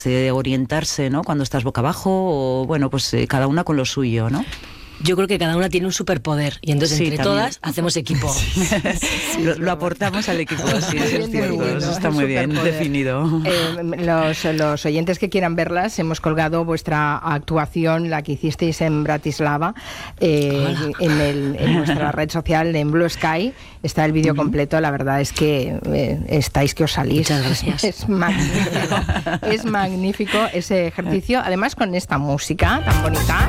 de orientarse, ¿no? Cuando estás boca abajo, o bueno, pues cada una con lo suyo, ¿no? Yo creo que cada una tiene un superpoder y entonces Sí, entre también. todas hacemos equipo. Lo aportamos al equipo, sí, eso es cierto, definido, eso está muy bien superpoder. definido. Los oyentes que quieran verlas, hemos colgado vuestra actuación, la que hicisteis en Bratislava, en nuestra red social, en Blue Sky. Está el vídeo completo, la verdad es que estáis que os salís. Muchas gracias. Es magnífico ese ejercicio, además con esta música tan bonita.